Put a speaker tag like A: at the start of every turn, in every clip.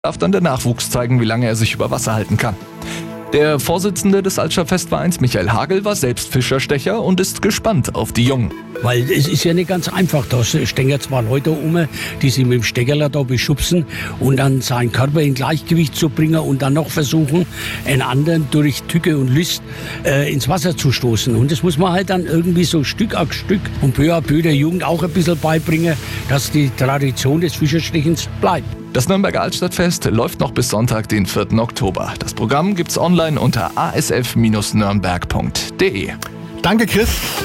A: darf dann der Nachwuchs zeigen, wie lange er sich über Wasser halten kann. Der Vorsitzende des Altstadtfestvereins, Michael Hagel, war selbst Fischerstecher und ist gespannt auf die Jungen.
B: Weil es ist ja nicht ganz einfach. Da stehen ja zwei Leute die sich mit dem Steckerler da beschubsen und dann seinen Körper in Gleichgewicht zu bringen und dann noch versuchen, einen anderen durch Tücke und List ins Wasser zu stoßen. Und das muss man halt dann irgendwie so Stück auf Stück und peu à peu der Jugend auch ein bisschen beibringen, dass die Tradition des Fischerstechens bleibt.
A: Das Nürnberger Altstadtfest läuft noch bis Sonntag, den 4. Oktober. Das Programm gibt's online unter asf-nürnberg.de.
C: Danke, Chris.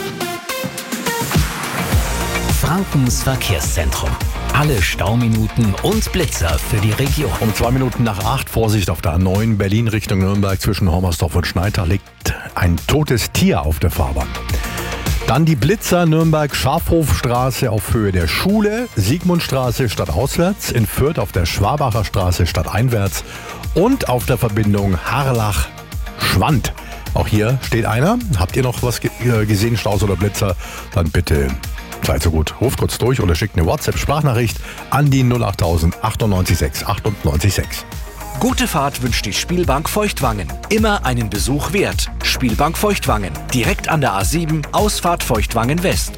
D: Frankens Verkehrszentrum. Alle Stauminuten und Blitzer für die Region.
C: Um 2 Minuten nach 8, Vorsicht auf der A9 Berlin Richtung Nürnberg zwischen Hommersdorf und Schneidach liegt ein totes Tier auf der Fahrbahn. Dann die Blitzer Nürnberg-Schafhofstraße auf Höhe der Schule, Siegmundstraße stadtauswärts, in Fürth auf der Schwabacher Straße stadteinwärts und auf der Verbindung Harlach-Schwand. Auch hier steht einer. Habt ihr noch was gesehen, Staus oder Blitzer? Dann bitte seid so gut, ruft kurz durch oder schickt eine WhatsApp-Sprachnachricht an die 08000 98 6 98 6.
D: Gute Fahrt wünscht die Spielbank Feuchtwangen. Immer einen Besuch wert. Spielbank Feuchtwangen. Direkt an der A7, Ausfahrt Feuchtwangen West.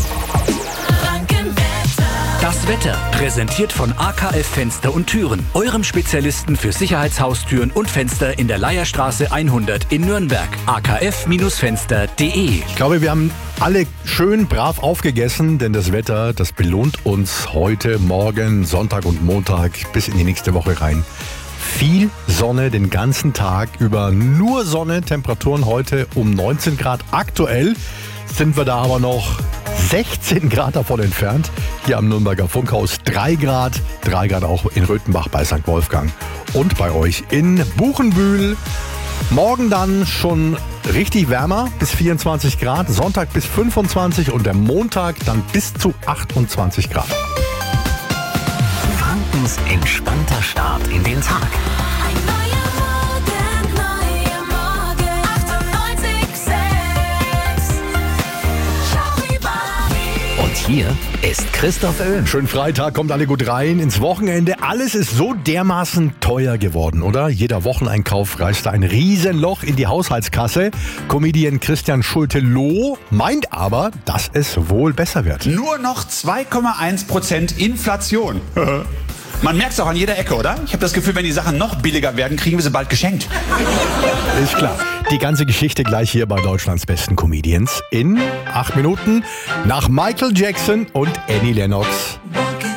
D: Das Wetter, präsentiert von AKF Fenster und Türen, eurem Spezialisten für Sicherheitshaustüren und Fenster in der Leierstraße 100 in Nürnberg. akf-fenster.de.
C: Ich glaube, wir haben alle schön brav aufgegessen, denn das Wetter, das belohnt uns heute, morgen, Sonntag und Montag bis in die nächste Woche rein. Viel Sonne den ganzen Tag über, nur Sonne, Temperaturen heute um 19 Grad. Aktuell sind wir da aber noch 16 Grad davon entfernt. Hier am Nürnberger Funkhaus 3 Grad auch in Röthenbach bei St. Wolfgang und bei euch in Buchenbühl. Morgen dann schon richtig wärmer, bis 24 Grad, Sonntag bis 25 und der Montag dann bis zu 28 Grad.
D: Frankens entspannter Start in den Tag.
E: Ein neuer Morgen, 98,6.
D: Und hier ist Christoph Oehlen.
C: Schönen Freitag, kommt alle gut rein ins Wochenende. Alles ist so dermaßen teuer geworden, oder? Jeder Wocheneinkauf reißt da ein Riesenloch in die Haushaltskasse. Comedian Christian Schulte-Loh meint aber, dass es wohl besser wird.
F: Nur noch 2,1% Inflation. Man merkt es auch an jeder Ecke, oder? Ich habe das Gefühl, wenn die Sachen noch billiger werden, kriegen wir sie bald geschenkt.
C: Ist klar. Die ganze Geschichte gleich hier bei Deutschlands besten Comedians in 8 Minuten nach Michael Jackson und Annie Lennox.